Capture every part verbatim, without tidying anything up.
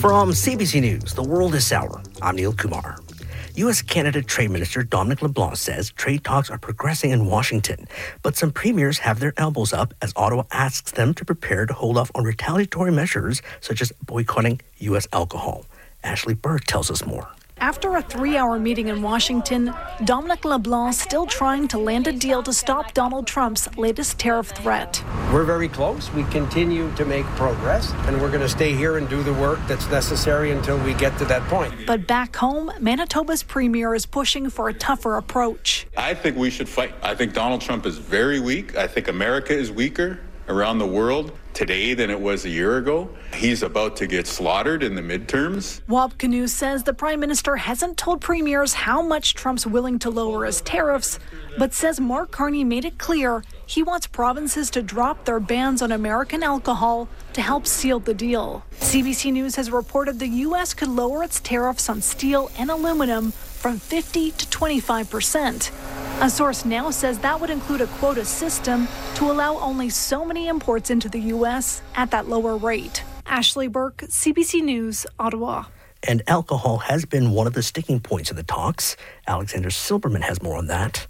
From C B C News, The World This Hour, I'm Neil Kumar. U S-Canada Trade Minister Dominic LeBlanc says trade talks are progressing in Washington, but some premiers have their elbows up as Ottawa asks them to prepare to hold off on retaliatory measures such as boycotting U S alcohol. Ashley Burke tells us more. After a three-hour meeting in Washington, Dominic LeBlanc still trying to land a deal to stop Donald Trump's latest tariff threat. We're very close. We continue to make progress, and we're going to stay here and do the work that's necessary until we get to that point. But back home, Manitoba's premier is pushing for a tougher approach. I think we should fight. I think Donald Trump is very weak. I think America is weaker around the world today than it was a year ago. He's about to get slaughtered in the midterms. Wab Kinew says the Prime Minister hasn't told premiers how much Trump's willing to lower his tariffs, but says Mark Carney made it clear he wants provinces to drop their bans on American alcohol to help seal the deal. C B C News has reported the U S could lower its tariffs on steel and aluminum from fifty to twenty-five percent. A source now says that would include a quota system to allow only so many imports into the U S at that lower rate. Ashley Burke, C B C News, Ottawa. And alcohol has been one of the sticking points of the talks. Alexander Silberman has more on that.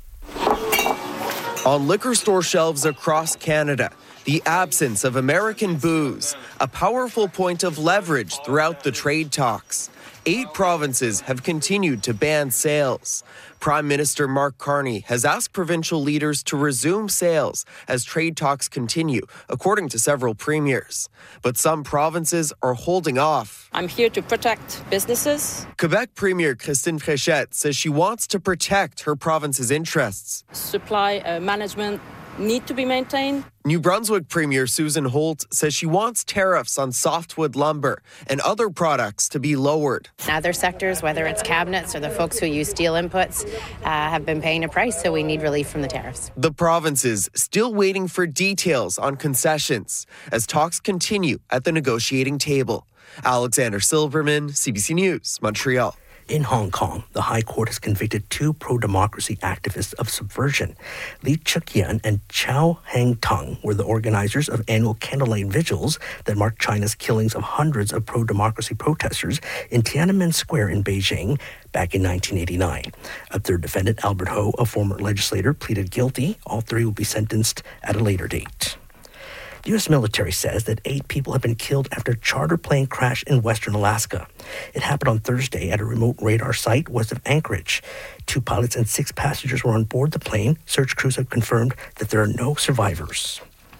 On liquor store shelves across Canada, the absence of American booze, a powerful point of leverage throughout the trade talks. Eight provinces have continued to ban sales. Prime Minister Mark Carney has asked provincial leaders to resume sales as trade talks continue, according to several premiers. But some provinces are holding off. I'm here to protect businesses. Quebec Premier Christine Fréchette says she wants to protect her province's interests. Supply uh, management need to be maintained. New Brunswick Premier Susan Holt says she wants tariffs on softwood lumber and other products to be lowered. Other sectors, whether it's cabinets or the folks who use steel inputs, uh, have been paying a price, so we need relief from the tariffs. The provinces still waiting for details on concessions as talks continue at the negotiating table. Alexander Silberman, C B C News, Montreal. In Hong Kong, the High Court has convicted two pro-democracy activists of subversion. Li Chuk-yan and Chow Hang-tung were the organizers of annual candlelight vigils that marked China's killings of hundreds of pro-democracy protesters in Tiananmen Square in Beijing back in nineteen eighty-nine. A third defendant, Albert Ho, a former legislator, pleaded guilty. All three will be sentenced at a later date. The U S military says that eight people have been killed after a charter plane crashed in western Alaska. It happened on Thursday at a remote radar site west of Anchorage. Two pilots and six passengers were on board the plane. Search crews have confirmed that there are no survivors.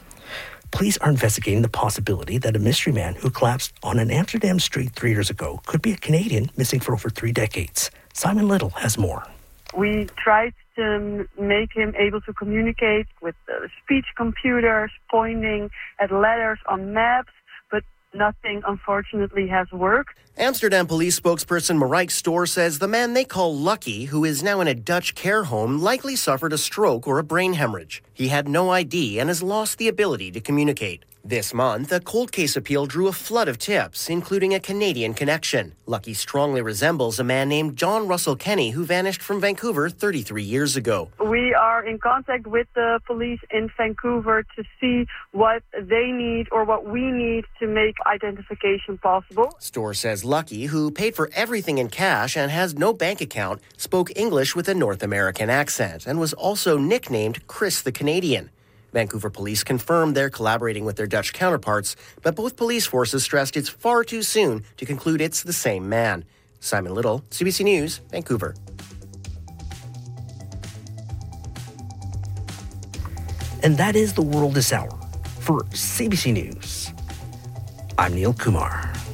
Police are investigating the possibility that a mystery man who collapsed on an Amsterdam street three years ago could be a Canadian missing for over three decades. Simon Little has more. We tried to make him able to communicate with uh, speech computers, pointing at letters on maps, but nothing, unfortunately, has worked. Amsterdam police spokesperson Marijke Stoor says the man they call Lucky, who is now in a Dutch care home, likely suffered a stroke or a brain hemorrhage. He had no I D and has lost the ability to communicate. This month, a cold case appeal drew a flood of tips, including a Canadian connection. Lucky strongly resembles a man named John Russell Kenny, who vanished from Vancouver thirty-three years ago. We are in contact with the police in Vancouver to see what they need or what we need to make identification possible. Stoor says Lucky, who paid for everything in cash and has no bank account, spoke English with a North American accent and was also nicknamed Chris the Canadian. Vancouver police confirmed they're collaborating with their Dutch counterparts, but both police forces stressed it's far too soon to conclude it's the same man. Simon Little, C B C News, Vancouver. And that is The World This Hour. For C B C News, I'm Neil Kumar.